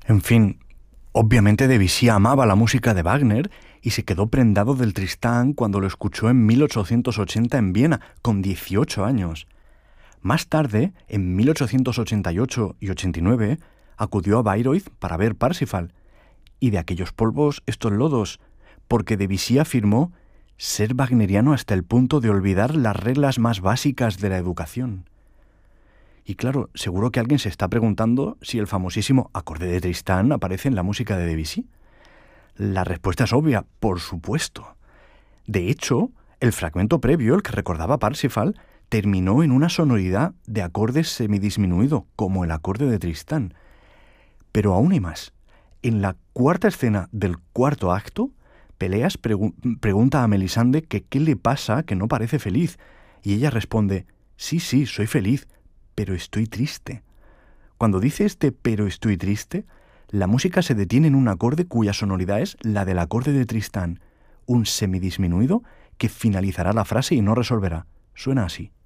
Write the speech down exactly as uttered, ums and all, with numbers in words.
En fin, obviamente Debussy amaba la música de Wagner y se quedó prendado del Tristán cuando lo escuchó en mil ochocientos ochenta en Viena, con dieciocho años. Más tarde, en mil ochocientos ochenta y ocho y ochenta y nueve, acudió a Bayreuth para ver Parsifal. Y de aquellos polvos estos lodos, porque Debussy afirmó ser wagneriano hasta el punto de olvidar las reglas más básicas de la educación. Y claro, seguro que alguien se está preguntando si el famosísimo acorde de Tristán aparece en la música de Debussy. La respuesta es obvia, por supuesto. De hecho, el fragmento previo, el que recordaba Parsifal, terminó en una sonoridad de acorde semidisminuido, como el acorde de Tristán. Pero aún hay más. En la cuarta escena del cuarto acto, Peleas pregu- pregunta a Melisande que qué le pasa, que no parece feliz, y ella responde: sí, sí, soy feliz, pero estoy triste. Cuando dice este pero estoy triste, la música se detiene en un acorde cuya sonoridad es la del acorde de Tristán, un semidisminuido que finalizará la frase y no resolverá. Suena así.